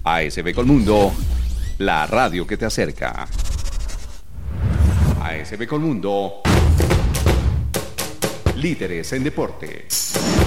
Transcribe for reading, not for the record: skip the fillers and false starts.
ASB Colmundo, la radio que te acerca. ASB Colmundo, líderes en deporte.